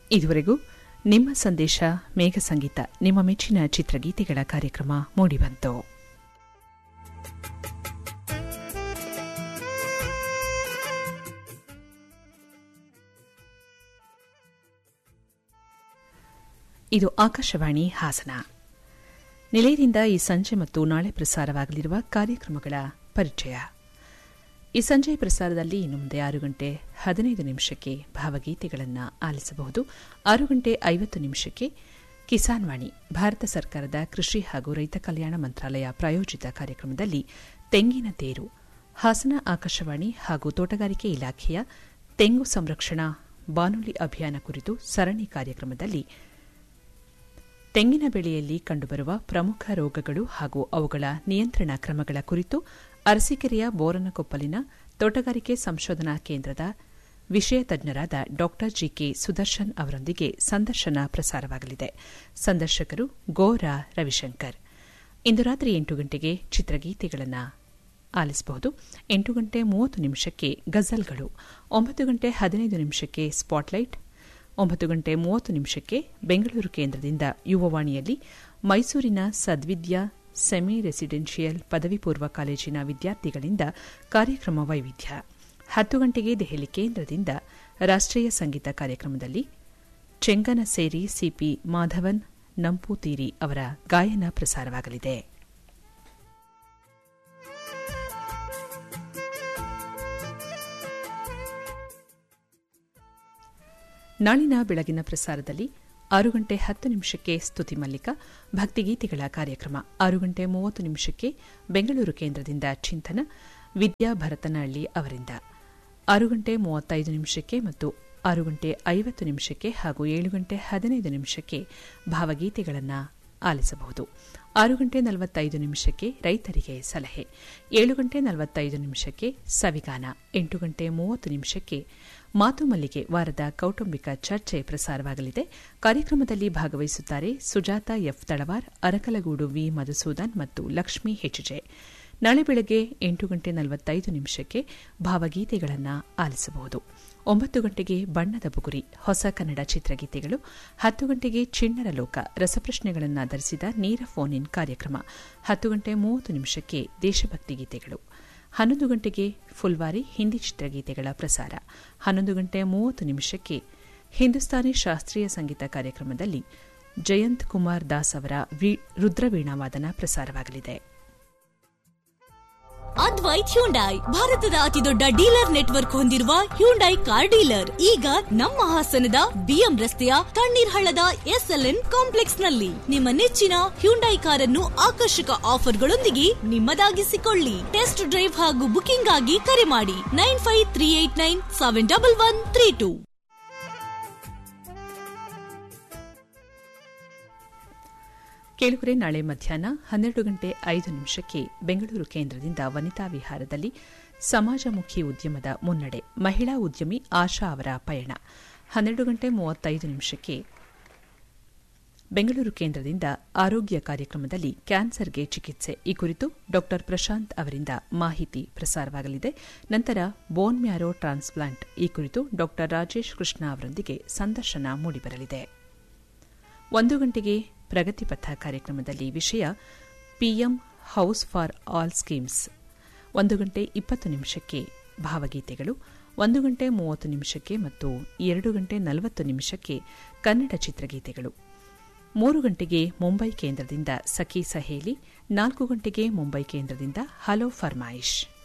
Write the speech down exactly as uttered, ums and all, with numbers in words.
ಇದುವರೆಗೂ ನಿಮ್ಮ ಸಂದೇಶ ಮೇಘ ಸಂಗೀತ ನಿಮ್ಮ ಮೆಚ್ಚಿನ ಚಿತ್ರಗೀತೆಗಳ ಕಾರ್ಯಕ್ರಮ ಮೂಡಿಬಂತು. ಇದು ಆಕಾಶವಾಣಿ ಹಾಸನ. ನಿಲಯದಿಂದ ಈ ಸಂಜೆ ಮತ್ತು ನಾಳೆ ಪ್ರಸಾರವಾಗಲಿರುವ ಕಾರ್ಯಕ್ರಮಗಳ ಪರಿಚಯ. ಈ ಸಂಜೆ ಪ್ರಸಾರದಲ್ಲಿ ಇನ್ನು ಮುಂದೆ ಆರು ಗಂಟೆ ಹದಿನೈದು ನಿಮಿಷಕ್ಕೆ ಭಾವಗೀತೆಗಳನ್ನು ಆಲಿಸಬಹುದು. ಆರು ಗಂಟೆ ಐವತ್ತು ನಿಮಿಷಕ್ಕೆ ಕಿಸಾನ್ ವಾಣಿ, ಭಾರತ ಸರ್ಕಾರದ ಕೃಷಿ ಹಾಗೂ ರೈತ ಕಲ್ಯಾಣ ಮಂತ್ರಾಲಯ ಪ್ರಾಯೋಜಿತ ಕಾರ್ಯಕ್ರಮದಲ್ಲಿ ತೆಂಗಿನ ತೇರು, ಹಾಸನ ಆಕಾಶವಾಣಿ ಹಾಗೂ ತೋಟಗಾರಿಕೆ ಇಲಾಖೆಯ ತೆಂಗು ಸಂರಕ್ಷಣಾ ಬಾನುಲಿ ಅಭಿಯಾನ ಕುರಿತು ಸರಣಿ ಕಾರ್ಯಕ್ರಮದಲ್ಲಿ ತೆಂಗಿನ ಬೆಳೆಯಲ್ಲಿ ಕಂಡುಬರುವ ಪ್ರಮುಖ ರೋಗಗಳು ಹಾಗೂ ಅವುಗಳ ನಿಯಂತ್ರಣ ಕ್ರಮಗಳ ಕುರಿತು ಅರಸೀಕೆರೆಯ ಬೋರನಕೊಪ್ಪಲಿನ ತೋಟಗಾರಿಕೆ ಸಂಶೋಧನಾ ಕೇಂದ್ರದ ವಿಷಯ ತಜ್ಞರಾದ ಡಾ ಜಿಕೆ ಸುದರ್ಶನ್ ಅವರೊಂದಿಗೆ ಸಂದರ್ಶನ ಪ್ರಸಾರವಾಗಲಿದೆ. ಸಂದರ್ಶಕರು ಗೋರಾ ರವಿಶಂಕರ್. ಇಂದು ರಾತ್ರಿ ಎಂಟು ಗಂಟೆಗೆ ಚಿತ್ರಗೀತೆಗಳನ್ನು ಆಲಿಸಬಹುದು. ಎಂಟು ಗಂಟೆ ಮೂವತ್ತು ನಿಮಿಷಕ್ಕೆ ಗಜಲ್ಗಳು, ಒಂಬತ್ತು ಗಂಟೆ ಹದಿನೈದು ನಿಮಿಷಕ್ಕೆ ಸ್ಪಾಟ್ಲೈಟ್, ಒಂಬತ್ತು ಗಂಟೆ ಮೂವತ್ತು ನಿಮಿಷಕ್ಕೆ ಬೆಂಗಳೂರು ಕೇಂದ್ರದಿಂದ ಯುವವಾಣಿಯಲ್ಲಿ ಮೈಸೂರಿನ ಸದ್ವಿದ್ಯಾ ಸೆಮಿ ರೆಸಿಡೆನ್ಷಿಯಲ್ ಪದವಿ ಪೂರ್ವ ಕಾಲೇಜಿನ ವಿದ್ಯಾರ್ಥಿಗಳಿಂದ ಕಾರ್ಯಕ್ರಮ ವೈವಿಧ್ಯ. ಹತ್ತು ಗಂಟೆಗೆ ದೆಹಲಿ ಕೇಂದ್ರದಿಂದ ರಾಷ್ಟೀಯ ಸಂಗೀತ ಕಾರ್ಯಕ್ರಮದಲ್ಲಿ ಚೆಂಗನಸೇರಿ ಸಿಪಿ ಮಾಧವನ್ ನಂಪೂತೀರಿ ಅವರ ಗಾಯನ ಪ್ರಸಾರವಾಗಲಿದೆ. ನಾಳಿನ ಬೆಳಗಿನ ಪ್ರಸಾರದಲ್ಲಿ ಆರು ಗಂಟೆ ಹತ್ತು ನಿಮಿಷಕ್ಕೆ ಸ್ತುತಿ ಮಲ್ಲಿಕ ಭಕ್ತಿಗೀತೆಗಳ ಕಾರ್ಯಕ್ರಮ, ಆರು ಗಂಟೆ ಮೂವತ್ತು ನಿಮಿಷಕ್ಕೆ ಬೆಂಗಳೂರು ಕೇಂದ್ರದಿಂದ ಚಿಂತನ ವಿದ್ಯಾ ಭರತನಹಳ್ಳಿ ಅವರಿಂದ, ಆರು ಗಂಟೆ ಮೂವತ್ತೈದು ನಿಮಿಷಕ್ಕೆ ಮತ್ತು ಆರು ಗಂಟೆ ಐವತ್ತು ನಿಮಿಷಕ್ಕೆ ಹಾಗೂ ಏಳು ಗಂಟೆ ಹದಿನೈದು ನಿಮಿಷಕ್ಕೆ ಭಾವಗೀತೆಗಳನ್ನು ಆಲಿಸಬಹುದು. ಆರು ಗಂಟೆ ನಲವತ್ತೈದು ನಿಮಿಷಕ್ಕೆ ರೈತರಿಗೆ ಸಲಹೆ, ಏಳು ಗಂಟೆ ನಲವತ್ತೈದು ನಿಮಿಷಕ್ಕೆ ಸವಿಗಾನ, ಎಂಟು ಗಂಟೆ ಮೂವತ್ತು ನಿಮಿಷಕ್ಕೆ ಮಾತು ಮಲ್ಲಿಗೆ ವಾರದ ಕೌಟುಂಬಿಕ ಚರ್ಚೆ ಪ್ರಸಾರವಾಗಲಿದೆ. ಕಾರ್ಯಕ್ರಮದಲ್ಲಿ ಭಾಗವಹಿಸುತ್ತಾರೆ ಸುಜಾತ ಎಫ್ ತಳವಾರ್, ಅರಕಲಗೂಡು ವಿ ಮಧುಸೂದನ್ ಮತ್ತು ಲಕ್ಷ್ಮೀ ಹೆಚ್ಜೆ. ನಾಳೆ ಬೆಳಗ್ಗೆ ಎಂಟು ಗಂಟೆ ನಲವತ್ತೈದು ನಿಮಿಷಕ್ಕೆ ಭಾವಗೀತೆಗಳನ್ನು ಆಲಿಸಬಹುದು. ಒಂಬತ್ತು ಗಂಟೆಗೆ ಬಣ್ಣದ ಬುಗುರಿ, ಹೊಸ ಕನ್ನಡ ಚಿತ್ರಗೀತೆಗಳು. ಹತ್ತು ಗಂಟೆಗೆ ಚಿಣ್ಣರ ಲೋಕ, ರಸಪ್ರಶ್ನೆಗಳನ್ನು ಧರಿಸಿದ ನೇರ ಫೋನ್ ಇನ್ ಕಾರ್ಯಕ್ರಮ. ಹತ್ತು ಗಂಟೆ ಮೂವತ್ತು ನಿಮಿಷಕ್ಕೆ ದೇಶಭಕ್ತಿ ಗೀತೆಗಳು. ಹನ್ನೊಂದು ಗಂಟೆಗೆ ಫುಲ್ವಾರಿ ಹಿಂದಿ ಚಿತ್ರಗೀತೆಗಳ ಪ್ರಸಾರ. ಹನ್ನೊಂದು ಗಂಟೆ ಮೂವತ್ತು ನಿಮಿಷಕ್ಕೆ ಹಿಂದೂಸ್ತಾನಿ ಶಾಸ್ತ್ರೀಯ ಸಂಗೀತ ಕಾರ್ಯಕ್ರಮದಲ್ಲಿ ಜಯಂತ್ ಕುಮಾರ್ ದಾಸ್ ಅವರ ರುದ್ರವೀಣಾವಾದನ ಪ್ರಸಾರವಾಗಲಿದೆ. ಅದ್ವೈತ್ ಹ್ಯುಂಡೈ ಭಾರತದ ಅತಿದೊಡ್ಡ ಡೀಲರ್ ನೆಟ್ವರ್ಕ್ ಹೊಂದಿರುವ ಹ್ಯುಂಡೈ ಕಾರ್ ಡೀಲರ್ ಈಗ ನಮ್ಮ ಹಾಸನದ ಬಿಎಂ ರಸ್ತೆಯ ತಣ್ಣೀರ್ ಹಳ್ಳದ ಎಸ್ಎಲ್ಎನ್ ಕಾಂಪ್ಲೆಕ್ಸ್ ನಲ್ಲಿ ನಿಮ್ಮ ನೆಚ್ಚಿನ ಹ್ಯುಂಡೈ ಕಾರನ್ನು ಆಕರ್ಷಕ ಆಫರ್ಗಳೊಂದಿಗೆ ನಿಮ್ಮದಾಗಿಸಿಕೊಳ್ಳಿ. ಟೆಸ್ಟ್ ಡ್ರೈವ್ ಹಾಗೂ ಬುಕಿಂಗ್ ಆಗಿ ಕರೆ ಮಾಡಿ nine five three eight nine seven double one three two. ಕೇಳುಗರೆ, ನಾಳೆ ಮಧ್ಯಾಹ್ನ ಹನ್ನೆರಡು ಗಂಟೆ ಐದು ನಿಮಿಷಕ್ಕೆ ಬೆಂಗಳೂರು ಕೇಂದ್ರದಿಂದ ವನಿತಾ ವಿಹಾರದಲ್ಲಿ ಸಮಾಜಮುಖಿ ಉದ್ಯಮದ ಮುನ್ನಡೆ, ಮಹಿಳಾ ಉದ್ಯಮಿ ಆಶಾ ಅವರ ಪಯಣ. ಹನ್ನೆರಡು ಗಂಟೆ ಮೂವತ್ತೈದು ನಿಮಿಷಕ್ಕೆ ಬೆಂಗಳೂರು ಕೇಂದ್ರದಿಂದ ಆರೋಗ್ಯ ಕಾರ್ಯಕ್ರಮದಲ್ಲಿ ಕ್ಯಾನ್ಸರ್ಗೆ ಚಿಕಿತ್ಸೆ, ಈ ಕುರಿತು ಡಾ ಪ್ರಶಾಂತ್ ಅವರಿಂದ ಮಾಹಿತಿ ಪ್ರಸಾರವಾಗಲಿದೆ. ನಂತರ ಬೋನ್ ಮ್ಯಾರೋ ಟ್ರಾನ್ಸ್ಪ್ಲಾಂಟ್, ಈ ಕುರಿತು ಡಾ ರಾಜೇಶ್ ಕೃಷ್ಣ ಅವರೊಂದಿಗೆ ಸಂದರ್ಶನ ಮೂಡಿಬರಲಿದೆ. ಒಂದು ಗಂಟೆಗೆ ಪ್ರಗತಿಪಥ ಕಾರ್ಯಕ್ರಮದಲ್ಲಿ ವಿಷಯ PM house for all schemes. ಒಂದು ಗಂಟೆ ಇಪ್ಪತ್ತು ನಿಮಿಷಕ್ಕೆ ಭಾವಗೀತೆಗಳು. ಒಂದು ಗಂಟೆ ಮೂವತ್ತು ನಿಮಿಷಕ್ಕೆ ಮತ್ತು ಎರಡು ಗಂಟೆ ನಲವತ್ತು ನಿಮಿಷಕ್ಕೆ ಕನ್ನಡ ಚಿತ್ರಗೀತೆಗಳು. ಮೂರು ಗಂಟೆಗೆ ಮುಂಬೈ ಕೇಂದ್ರದಿಂದ ಸಖಿ ಸಹೇಲಿ, ನಾಲ್ಕು ಗಂಟೆಗೆ ಮುಂಬೈ ಕೇಂದ್ರದಿಂದ ಹಲೋ ಫರ್ಮಾಯಿಶ್.